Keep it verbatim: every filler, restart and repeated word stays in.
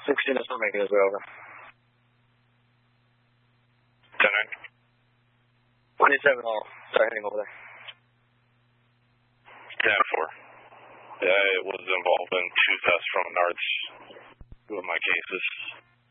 sixteen is still making his way over. ten nine. twenty-seven all. Start heading over there. ten four. Yeah, it was involved in two thefts from Nards. Two of my cases.